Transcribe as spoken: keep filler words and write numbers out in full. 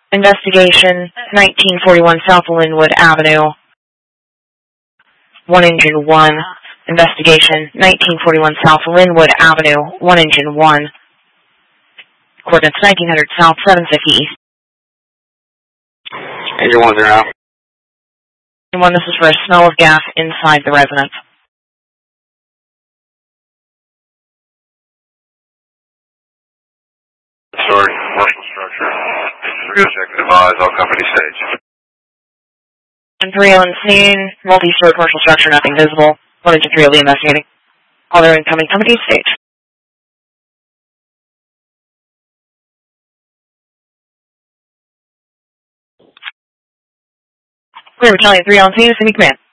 Investigation, nineteen forty-one South Linwood Avenue. One engine one. Investigation, nineteen forty-one South Linwood Avenue. One engine one. Coordinates nineteen hundred South, seven fifty East. Engine one zero. Engine one, this is for a smell of gas inside the residence. Sorry, commercial structure. Check advise, all company stage. And three on scene, multi-story commercial structure, nothing visible. One engine three will be investigating. All their incoming company stage. Clear battalion three on scene, City Command.